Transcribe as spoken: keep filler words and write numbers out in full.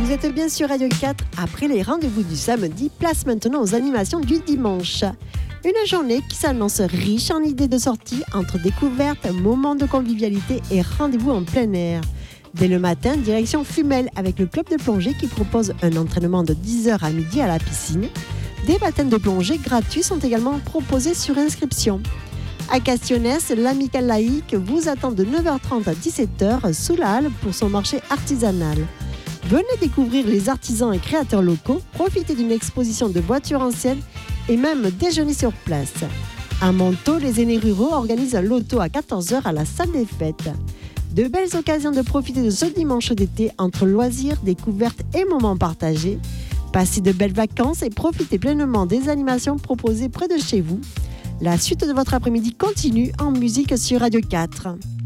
Vous êtes bien sur Radio quatre. Après les rendez-vous du samedi, place maintenant aux animations du dimanche. Une journée qui s'annonce riche en idées de sortie entre découvertes, moments de convivialité et rendez-vous en plein air. Dès le matin, direction Fumel avec le club de plongée qui propose un entraînement de dix heures à midi à la piscine. Des baptêmes de plongée gratuits sont également proposés sur inscription. À Castionnès, l'Amicale laïque vous attend de neuf heures trente à dix-sept heures sous la halle pour son marché artisanal. Venez découvrir les artisans et créateurs locaux, profiter d'une exposition de voitures anciennes et même déjeuner sur place. À Montaut, les aînés ruraux organisent un loto à quatorze heures à la salle des fêtes. De belles occasions de profiter de ce dimanche d'été entre loisirs, découvertes et moments partagés. Passez de belles vacances et profitez pleinement des animations proposées près de chez vous. La suite de votre après-midi continue en musique sur Radio quatre.